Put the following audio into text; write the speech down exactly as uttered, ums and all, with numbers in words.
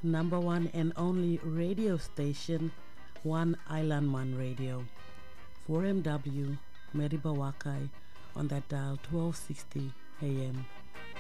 number one and only radio station, One Island Man Radio, four M W, Meriba Wakai, on that dial twelve sixty A M.